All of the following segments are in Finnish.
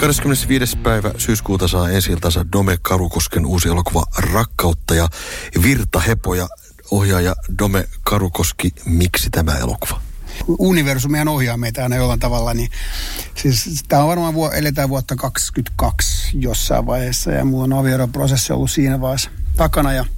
25. päivä syyskuuta saa ensi-iltansa Dome Karukosken uusi elokuva Rakkautta ja virtahepoja. Ohjaaja Dome Karukoski, miksi tämä elokuva? Universumihan ohjaa meitä aina jollain tavalla, niin siis tämä on varmaan eletään vuotta 2022 jossain vaiheessa ja mulla on avioeroprosessi ollut siinä vaiheessa takana ja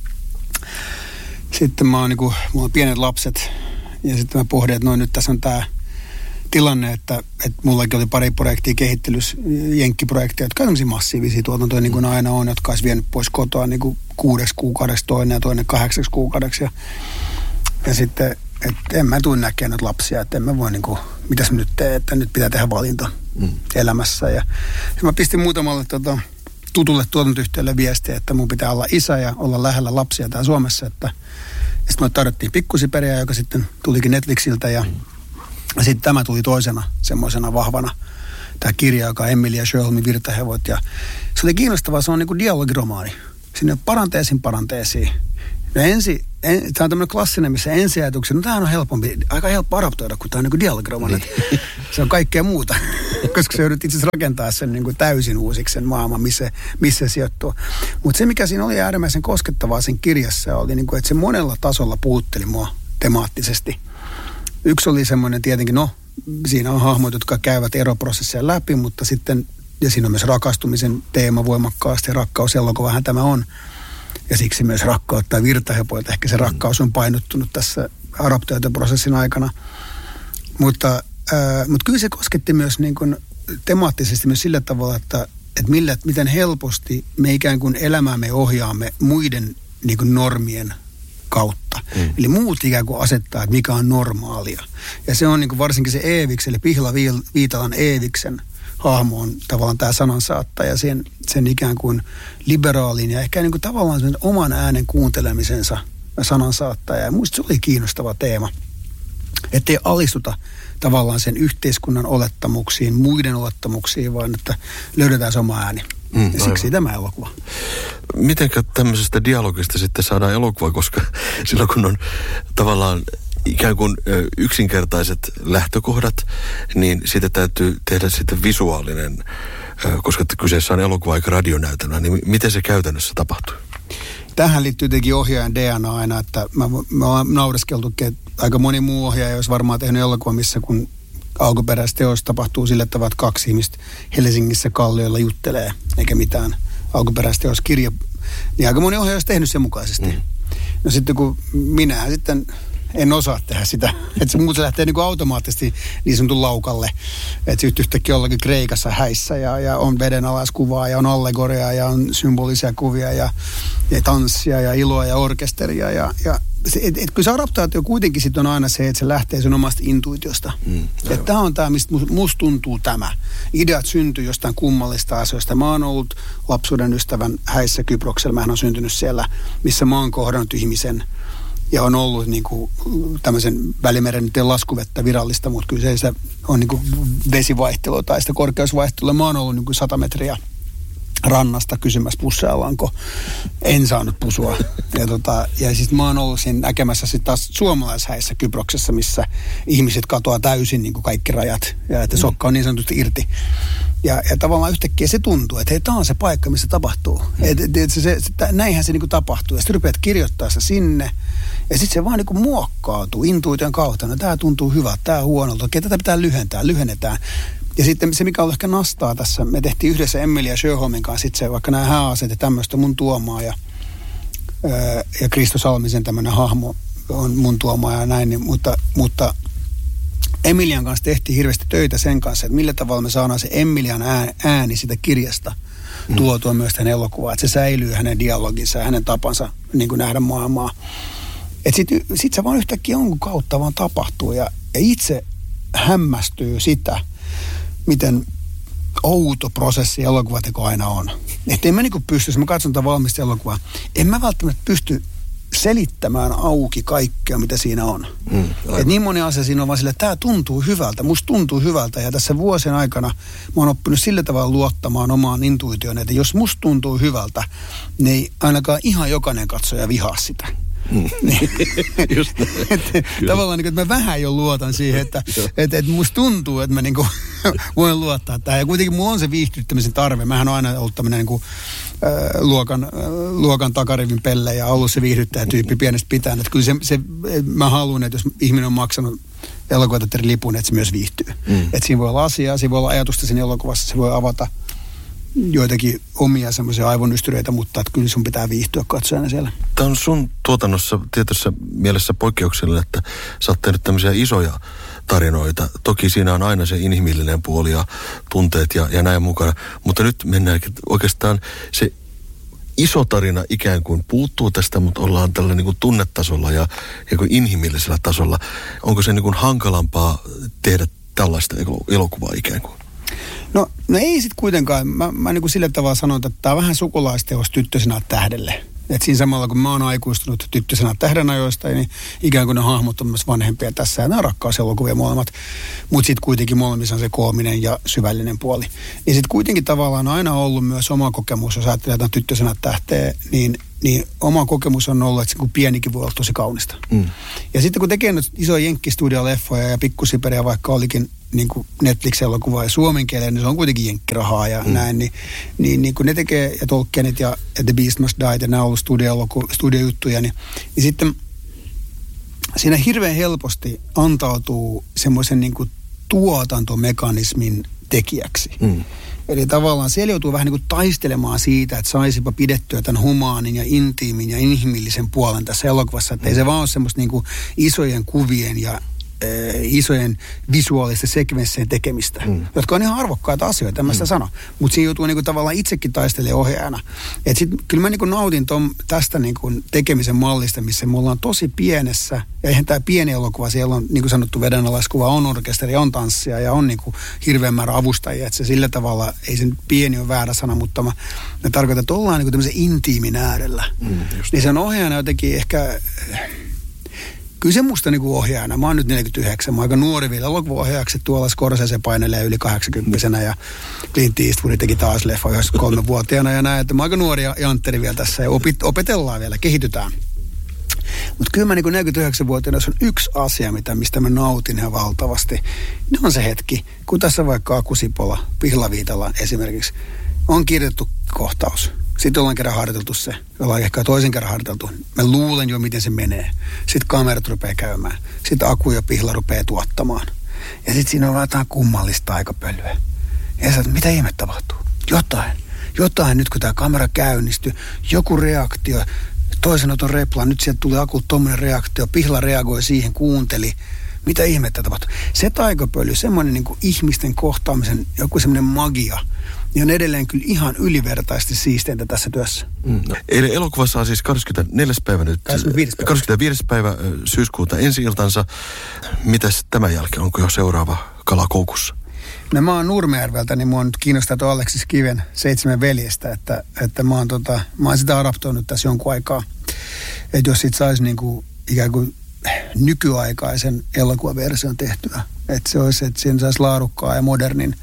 sitten mulla on pienet lapset ja sitten mä pohdin, että nyt tässä on tämä tilanne, että mullakin oli pari projektia kehittelyssä, jenkkiprojekteja, jotka on tämmöisiä massiivisia tuotantoja, niin kuin aina on, jotka olisi vienyt pois kotoa niin kuin 6 kuukaudeksi toinen ja toinen 8 kuukaudeksi. Ja sitten, että en mä tule näkemään noita lapsia, että en mä voi mitäs mä nyt teen, että nyt pitää tehdä valinta elämässä. Ja mä pistin muutamalle tutulle tuotantoyhtiölle viestiä, että mun pitää olla isä ja olla lähellä lapsia täällä Suomessa. Ja sitten me tarvittiin Pikkusiperiä, joka sitten tulikin Netflixiltä ja sitten tämä tuli toisena semmoisena vahvana, tämä kirja, joka on Emilia Sherholmin Virtahevot. Ja se oli kiinnostavaa, se on niin kuin dialogiromaani. Siinä on paranteesiin. No tämä on tämmöinen klassinen, missä ensiajatuksen, no tämähän on aika helppo adaptoida, kun tämä on niin kuin dialogiromaani. Se on kaikkea muuta, koska se joudut itse asiassa rakentaa sen niin kuin täysin uusiksi sen maailman, missä se sijoittuu. Mutta se, mikä siinä oli äärimmäisen koskettavaa sen kirjassa, oli, niin kuin, että se monella tasolla puhutteli mua temaattisesti. Yksi oli semmoinen tietenkin, siinä on hahmot, jotka käyvät eroprosesseja läpi, mutta sitten, ja siinä on myös rakastumisen teema voimakkaasti, ja rakkauselokuvahan tämä on. Ja siksi myös rakkautta ja virtahepoilta, ehkä se rakkaus on painottunut tässä adaptaatioprosessin aikana. Mutta kyllä se kosketti myös niin kuin temaattisesti myös sillä tavalla, että miten helposti me ikään kuin elämäämme ohjaamme muiden niin kuin normien kautta. Eli muut ikään kuin asettaa, että mikä on normaalia. Ja se on niin kuin varsinkin se Eeviksen, eli Pihla Viitalan Eeviksen hahmo on tavallaan tämä sanansaattaja, sen ikään kuin liberaalin ja ehkä niin kuin tavallaan sen oman äänen kuuntelemisensa sanansaattaja. Ja muista se oli kiinnostava teema, ettei alistuta tavallaan sen yhteiskunnan olettamuksiin, muiden olettamuksiin, vaan että löydetään se oma ääni. Ja siksi tämä elokuva. Mitenkä tämmöisestä dialogista sitten saadaan elokuva, koska silloin kun on tavallaan ikään kuin yksinkertaiset lähtökohdat, niin siitä täytyy tehdä sitten visuaalinen, koska kyseessä on elokuva eikä radionäytelmä, niin miten se käytännössä tapahtuu? Tähän liittyy tietenkin ohjaajan DNA aina, että mä oon naureskeltukin, että aika moni muu ohjaaja olisi varmaan tehnyt elokuva, missä kun alkuperäisteos tapahtuu sillä tavalla, että 2 ihmistä Helsingissä Kallioilla juttelee, eikä mitään alkuperäisteoskirja. Niin aika moni ohjaaja olisi tehnyt sen mukaisesti. No sitten kun minä sitten en osaa tehdä sitä, että se muuten lähtee niin kuin automaattisesti niin sanotun laukalle. Että se yhtäkkiä jollakin Kreikassa häissä ja on vedenalaiskuvaa ja on allegoriaa ja on symbolisia kuvia ja tanssia ja iloa ja orkesteria. Kyllä se adaptaatio kuitenkin sitten on aina se, että se lähtee sun omasta intuitiosta. Että tämä on tämä, mistä musta tuntuu tämä. Ideat syntyy jostain kummallista asioista. Mä oon ollut lapsuuden ystävän häissä Kyproksella. Mähän on syntynyt siellä, missä mä oon kohdannut ihmisen. Ja on ollut niin kuin tämmöisen Välimeren laskuvettä virallista, mutta kyllä se on niin kuin vesivaihtelua tai sitä korkeusvaihtelua. Mä oon ollut niin kuin 100 metriä rannasta kysymässä pusseallaanko. En saanut pusua. Ja sitten mä oon ollut siinä näkemässä sitten taas suomalaishäissä Kyproksessa, missä ihmiset katoaa täysin niin kuin kaikki rajat. Ja että sokka on niin sanotusti irti. Ja tavallaan yhtäkkiä se tuntuu, että hei, tämä on se paikka, missä tapahtuu. Näinhän se niin kuin tapahtuu. Ja sitten rupeat kirjoittaa sitä sinne. Ja sitten se vaan niin kuin muokkautuu intuition kautta. No tämä tuntuu hyvältä, tämä huonolta. Okei, tätä pitää lyhennetään. Ja sitten se, mikä on ehkä nastaa tässä, me tehtiin yhdessä Emilia Sherholmin kanssa sitten se, vaikka nämä hääaseet ja tämmöistä mun tuomaa ja Kristo Salmisen tämmöinen hahmo on mun tuomaa ja näin, niin, mutta Emilian kanssa tehtiin hirveästi töitä sen kanssa, että millä tavalla me saadaan se Emilian ääni sitä kirjasta tuotua myös tämän elokuvaan, että se säilyy hänen dialoginsa ja hänen tapansa niin kuin nähdä maailmaa. Että sit se vaan yhtäkkiä jonkun kautta vaan tapahtuu ja itse hämmästyy sitä, miten outo prosessi elokuvateko aina on. Että en mä niinku pysty, jos mä katson tätä valmista elokuvaa, en mä välttämättä pysty selittämään auki kaikkea, mitä siinä on. Että niin moni asia siinä on vaan sille, että tämä tuntuu hyvältä, musta tuntuu hyvältä. Ja tässä vuosien aikana mä oon oppinut sillä tavalla luottamaan omaan intuitioon, että jos musta tuntuu hyvältä, niin ei ainakaan ihan jokainen katsoja vihaa sitä. Just tavallaan niin kuin, että mä vähän jo luotan siihen, että musta tuntuu, että mä niin kuin, voin luottaa tähän. Ja kuitenkin mulla on se viihdyttämisen tarve. Mähän on aina ollut tämmöinen niin kuin, luokan takarivin pelle ja ollut se viihdyttäjä-tyyppi pienestä pitäen. Että kyllä se, mä haluan, että jos ihminen on maksanut elokuvateatterin lipun, että se myös viihtyy. Että siinä voi olla asiaa, siinä voi olla ajatusta siinä elokuvassa, se voi avata joitakin omia semmoisia aivonystyröitä, mutta että kyllä sun pitää viihtyä katsojana siellä. Tämä on sun tuotannossa tietyssä mielessä poikkeuksellinen, että sä oot tehnyt tämmöisiä isoja tarinoita. Toki siinä on aina se inhimillinen puoli ja tunteet ja näin mukana, mutta nyt mennäänkin oikeastaan se iso tarina ikään kuin puuttuu tästä, mutta ollaan tällä niin kuin tunnetasolla ja inhimillisellä tasolla. Onko se niin kuin hankalampaa tehdä tällaista elokuvaa ikään kuin? No ei sitten kuitenkaan. Mä niin kuin sillä tavalla sanon, että tämä on vähän sukulaisteos Tyttösenä tähdelle. Että siinä samalla kun mä oon aikuistunut Tyttösenä tähden ajoista, niin ikään kuin ne hahmot on myös vanhempia tässä. Ja nämä on rakkauselokuvia molemmat. Mutta sitten kuitenkin molemmissa on se koominen ja syvällinen puoli. Niin sitten kuitenkin tavallaan on aina ollut myös oma kokemus, jos ajattelee jotain Tyttösenä tähteä, niin oma kokemus on ollut, että se pienikin voi olla tosi kaunista. Ja sitten kun tekee nyt isoja jenkkistudio-leffoja ja pikkusiperiä, vaikka olikin niin kuin Netflix-elokuvaa ja suomen kielen, niin se on kuitenkin jenkkirahaa ja näin, niin kun ne tekee, ja Tolkienit ja The Beast Must Die, ja nämä on ollut studiojuttuja, niin sitten siinä hirveän helposti antautuu semmoisen niin kuin tuotantomekanismin tekijäksi. Eli tavallaan siellä joutuu vähän niin kuin taistelemaan siitä, että saisipa pidettyä tämän humaanin ja intiimin ja inhimillisen puolen tässä elokuvassa. Että ei se vaan ole semmoista niin kuin isojen kuvien ja isojen visuaalisten sekvenssien tekemistä, jotka on ihan arvokkaita asioita, en mä sitä sano. Mutta siinä joutuu niinku tavallaan itsekin taistelemaan ohjaajana. Et sit, kyllä mä niinku nautin tästä niinku tekemisen mallista, missä me ollaan tosi pienessä, ja eihän tämä pieni elokuva, siellä on niin kuin sanottu vedenalaiskuva, on orkesteri, on tanssia ja on niinku hirveän määrä avustajia. Että se sillä tavalla, ei sen pieni ole väärä sana, mutta mä tarkoitan, että ollaan niinku tämmöisen intiimin äärellä. Niin sen ohjaajana jotenkin ehkä... Kyllä se musta niinku ohjaajana. Mä oon nyt 49. Mä oon aika nuori vielä elokuvaohjaajaksi. Tuolla Scorsese painelee yli 80-vuotiaana ja Clint Eastwood teki taas leffa 93-vuotiaana ja näin. Että mä oon aika nuori ja jantteri vielä tässä ja opetellaan vielä, kehitytään. Mutta kyllä mä niinku 49-vuotiaana, se on yksi asia, mistä mä nautin ihan valtavasti. Ne on se hetki, kun tässä vaikka Aku Sipola, Pihlaviitala esimerkiksi, on kirjoitettu kohtaus. Sitten ollaan kerran harjoiteltu se. Ollaan ehkä toisen kerran harjoiteltu. Mä luulen jo, miten se menee. Sitten kamerat rupeaa käymään. Sitten Aku ja Pihla rupeaa tuottamaan. Ja sitten siinä on jotain kummallista aikapölyä. Ja sä, mitä ihme tapahtuu? Jotain nyt kun tämä kamera käynnistyy. Joku reaktio. Toisen oton replaan. Nyt sieltä tulee Akulta tommoinen reaktio. Pihla reagoi siihen, kuunteli. Mitä ihmettä tapahtuu? Se taikapöly, semmoinen niin kuin ihmisten kohtaamisen, joku semmoinen magia, niin on edelleen kyllä ihan ylivertaisesti siisteintä tässä työssä. Eli elokuvassa on siis 24. päivä nyt. 25. päivä syyskuuta ensi-iltansa. Mitäs tämän jälkeen? Onko jo seuraava kala koukussa? No mä oon Nurmijärveltä, niin mua nyt kiinnostaa tuo Aleksis Kiven 7 veljestä, että mä oon sitä adaptoinut tässä jonkun aikaa. Että jos sit saisi niinku ikään kuin nykyaikaisen elokuvaversion tehtyä. Että se olisi, että siinä saisi laadukkaa ja modernin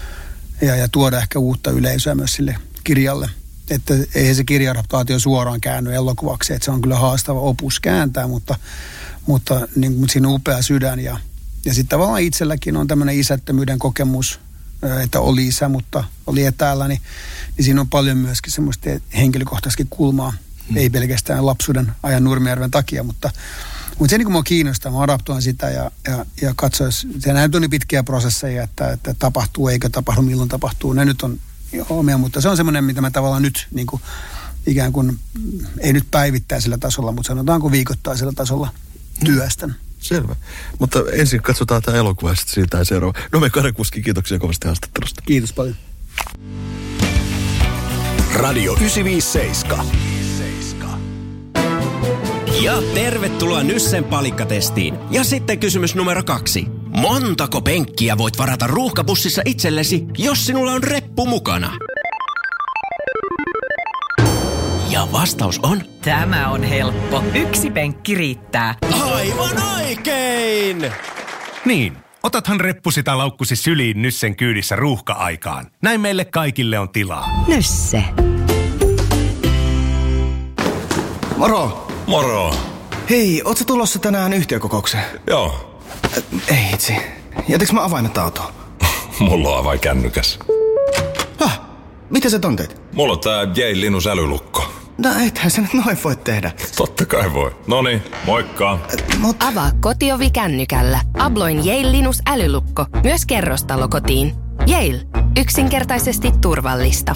ja tuoda ehkä uutta yleisöä myös sille kirjalle. Että ei se kirja-adaptaatio suoraan käänny elokuvaksi, että se on kyllä haastava opus kääntää, mutta siinä on upea sydän ja sitten tavallaan itselläkin on tämmöinen isättömyyden kokemus, että oli isä, mutta oli etäällä, niin siinä on paljon myöskin semmoista henkilökohtaiskin kulmaa. Ei pelkästään lapsuuden ajan Nurmijärven takia, mutta se niin kuin mua kiinnostaa, mä adaptoin sitä ja katsois, se näin on niin pitkiä prosesseja, että tapahtuu eikä tapahdu, milloin tapahtuu. Ne nyt on omia, mutta se on semmoinen, mitä mä tavallaan nyt niin kuin, ikään kuin, ei nyt päivittäisellä tasolla, mutta sanotaanko viikoittaisella tasolla työstän. Selvä. Mutta ensin katsotaan tämä elokuva ja sitten siirrytään seuraava. Nome Karekuski, kiitoksia kovasti haastattelusta. Kiitos paljon. Radio 957. Ja tervetuloa Nyssen palikkatestiin. Ja sitten kysymys numero 2. Montako penkkiä voit varata ruuhkabussissa itsellesi, jos sinulla on reppu mukana? Ja vastaus on... Tämä on helppo. 1 penkki riittää. Aivan oikein! Niin, otathan reppusi tai laukkusi syliin Nyssen kyydissä ruuhka-aikaan. Näin meille kaikille on tilaa. Nysse. Moro! Moro! Hei, ootko tulossa tänään yhtiökokoukseen? Joo. Ei itse. Jätiks mä avaimet autoon? Mulla on avain kännykäs. Miten sä ton teit? Mulla on tää Yale Linus älylukko. No ethän sä nyt noin voi tehdä. Totta kai voi. Noniin, moikka. Avaa kotiovi kännykällä. Abloin Yale Linus älylukko. Myös kerrostalokotiin. Yale. Yksinkertaisesti turvallista.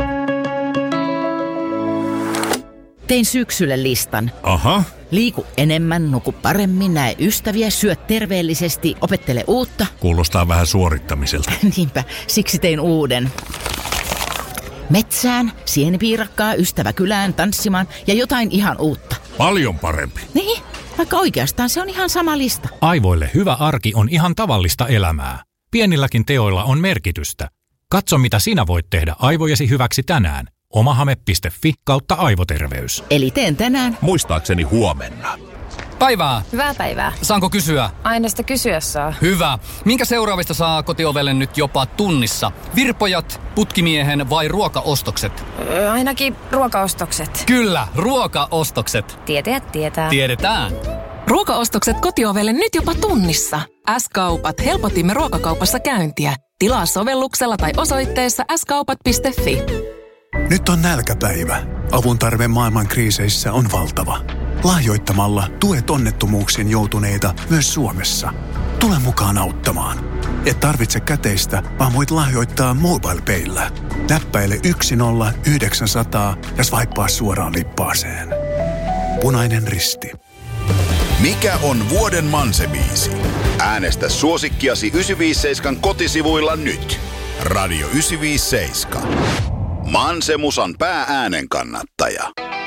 Tein syksylle listan. Aha. Liiku enemmän, nuku paremmin, näe ystäviä, syö terveellisesti, opettele uutta. Kuulostaa vähän suorittamiselta. Niinpä, siksi tein uuden. Metsään, sienipiirakkaa, ystävä kylään, tanssimaan ja jotain ihan uutta. Paljon parempi. Niin, vaikka oikeastaan se on ihan sama lista. Aivoille hyvä arki on ihan tavallista elämää. Pienilläkin teoilla on merkitystä. Katso, mitä sinä voit tehdä aivojesi hyväksi tänään. omahame.fi/aivoterveys. Eli teen tänään. Muistaakseni huomenna. Päivää. Hyvää päivää. Saanko kysyä? Aina sitä kysyä saa. Hyvä. Minkä seuraavista saa kotiovelle nyt jopa tunnissa? Virpojat, putkimiehen vai ruokaostokset? Ainakin ruokaostokset. Kyllä, ruokaostokset. Tietäjät tietää. Tiedetään. Ruokaostokset kotiovelle nyt jopa tunnissa. S-kaupat helpotimme ruokakaupassa käyntiä. Tilaa sovelluksella tai osoitteessa skaupat.fi. Nyt on nälkäpäivä. Avun tarve maailman kriiseissä on valtava. Lahjoittamalla tuet onnettomuuksiin joutuneita myös Suomessa. Tule mukaan auttamaan. Et tarvitse käteistä, vaan voit lahjoittaa MobilePayllä. Näppäile 10900 ja swipea suoraan lippaaseen. Punainen Risti. Mikä on vuoden Manse-biisi? Äänestä suosikkiasi 957 kotisivuilla nyt. Radio 957. Manse-musan pää-äänen kannattaja.